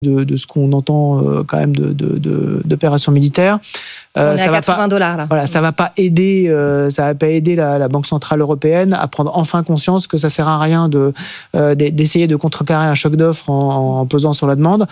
de ce qu'on entend quand même d'opérations militaires. On est à $80 là. Voilà, ça va pas aider la Banque centrale européenne à prendre enfin conscience que ça sert à rien d'essayer de contrecarrer un choc d'offres en pesant sur la demande.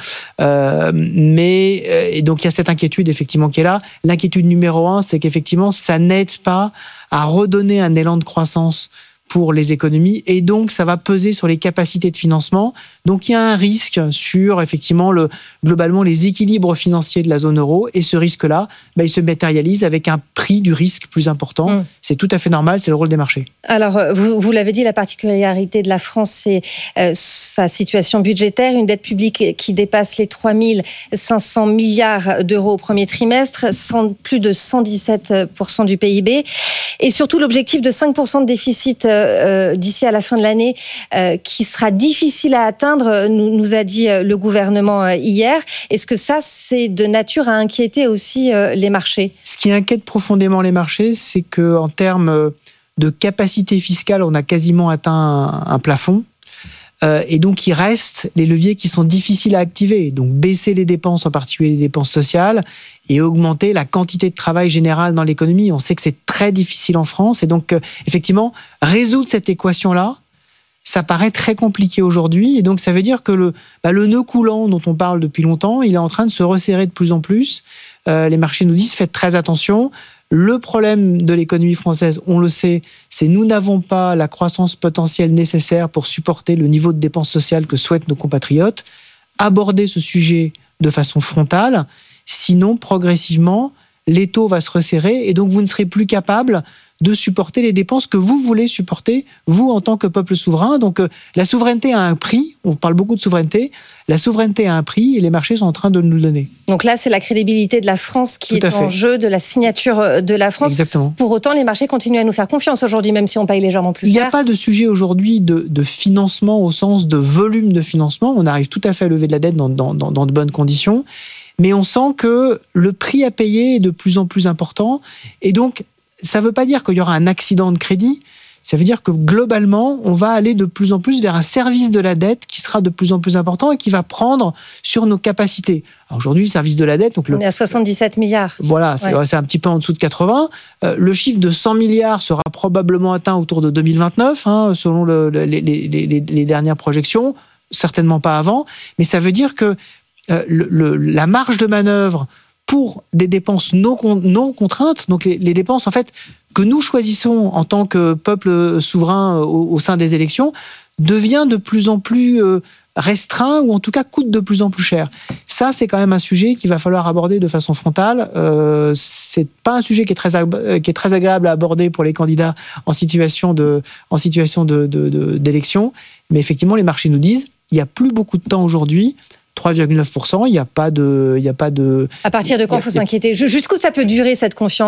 Et donc il y a cette inquiétude effectivement qui est là. L'inquiétude numéro 1, c'est qu'effectivement ça n'aide pas à redonner un élan de croissance pour les économies, et donc ça va peser sur les capacités de financement. Donc il y a un risque sur effectivement globalement les équilibres financiers de la zone euro, et ce risque-là, il se matérialise avec un prix du risque plus important. C'est tout à fait normal, c'est le rôle des marchés. Alors vous l'avez dit, la particularité de la France, c'est sa situation budgétaire, une dette publique qui dépasse les 3 500 milliards d'euros au premier trimestre, plus de 117% du PIB, et surtout l'objectif de 5% de déficit d'ici à la fin de l'année, qui sera difficile à atteindre, nous a dit le gouvernement hier. Est-ce que ça, c'est de nature à inquiéter aussi les marchés ? Ce qui inquiète profondément les marchés, c'est qu'en termes de capacité fiscale, on a quasiment atteint un plafond. Et donc, il reste les leviers qui sont difficiles à activer. Donc, baisser les dépenses, en particulier les dépenses sociales, et augmenter la quantité de travail générale dans l'économie. On sait que c'est très difficile en France. Et donc, effectivement, résoudre cette équation-là, ça paraît très compliqué aujourd'hui. Et donc, ça veut dire que le nœud coulant dont on parle depuis longtemps, il est en train de se resserrer de plus en plus. Les marchés nous disent, faites très attention. Le problème de l'économie française, on le sait, c'est nous n'avons pas la croissance potentielle nécessaire pour supporter le niveau de dépenses sociales que souhaitent nos compatriotes. Abordez ce sujet de façon frontale, sinon progressivement, l'étau va se resserrer et donc vous ne serez plus capable de supporter les dépenses que vous voulez supporter, vous, en tant que peuple souverain. Donc, la souveraineté a un prix. On parle beaucoup de souveraineté. La souveraineté a un prix et les marchés sont en train de nous le donner. Donc là, c'est la crédibilité de la France qui est en jeu, de la signature de la France. Exactement. Pour autant, les marchés continuent à nous faire confiance aujourd'hui, même si on paye légèrement plus cher. Il n'y a pas de sujet aujourd'hui de financement au sens de volume de financement. On arrive tout à fait à lever de la dette dans de bonnes conditions. Mais on sent que le prix à payer est de plus en plus important. Et donc, ça ne veut pas dire qu'il y aura un accident de crédit, ça veut dire que globalement, on va aller de plus en plus vers un service de la dette qui sera de plus en plus important et qui va prendre sur nos capacités. Alors aujourd'hui, le service de la dette... On est à 77 milliards. Voilà, c'est un petit peu en dessous de 80. Le chiffre de 100 milliards sera probablement atteint autour de 2029, selon les dernières projections, certainement pas avant. Mais ça veut dire que la marge de manœuvre pour des dépenses non contraintes, donc les dépenses en fait que nous choisissons en tant que peuple souverain au sein des élections, devient de plus en plus restreint ou en tout cas coûte de plus en plus cher. Ça, c'est quand même un sujet qu'il va falloir aborder de façon frontale. C'est pas un sujet qui est très agréable à aborder pour les candidats en situation d'élection, mais effectivement, les marchés nous disent il n'y a plus beaucoup de temps aujourd'hui. 3,9%, il n'y a pas de... À partir de quand il faut s'inquiéter ? Jusqu'où ça peut durer, cette confiance ?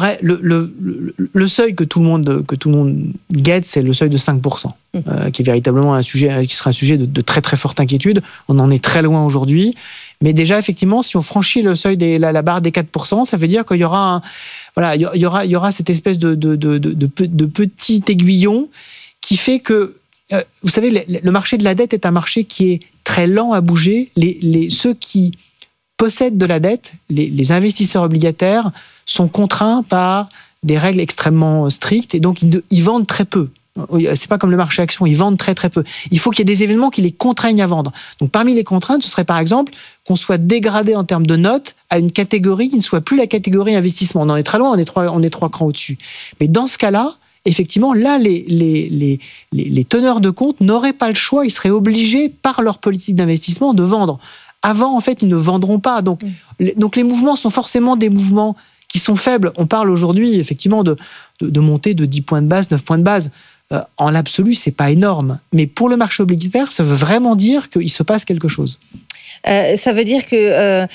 Le seuil que tout le monde guette, c'est le seuil de 5%, qui est véritablement qui sera un sujet de très très forte inquiétude. On en est très loin aujourd'hui. Mais déjà, effectivement, si on franchit le seuil la barre des 4%, ça veut dire qu'il y aura il y aura cette espèce de petit aiguillon qui fait que vous savez, le marché de la dette est un marché qui est très lent à bouger. Ceux qui possèdent de la dette, les investisseurs obligataires, sont contraints par des règles extrêmement strictes et donc ils vendent très peu. C'est pas comme le marché action, ils vendent très très peu. Il faut qu'il y ait des événements qui les contraignent à vendre. Donc parmi les contraintes, ce serait par exemple qu'on soit dégradé en termes de notes à une catégorie qui ne soit plus la catégorie investissement. On en est très loin, on est trois crans au-dessus. Mais dans ce cas-là, effectivement, là, les teneurs de compte n'auraient pas le choix, ils seraient obligés, par leur politique d'investissement, de vendre. Avant, en fait, ils ne vendront pas. Donc les mouvements sont forcément des mouvements qui sont faibles. On parle aujourd'hui, effectivement, de montée de 10 points de base, 9 points de base. En l'absolu, c'est pas énorme. Mais pour le marché obligataire, ça veut vraiment dire qu'il se passe quelque chose. Ça veut dire que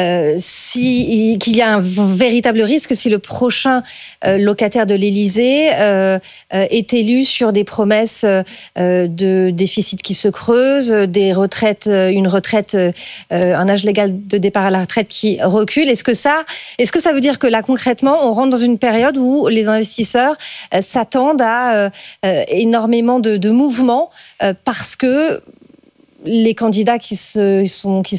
qu'il y a un véritable risque si le prochain locataire de l'Élysée est élu sur des promesses de déficit qui se creuse, des retraites, un âge légal de départ à la retraite qui recule. Est-ce que ça veut dire que là concrètement on rentre dans une période où les investisseurs s'attendent à énormément de mouvements parce que les candidats qui sont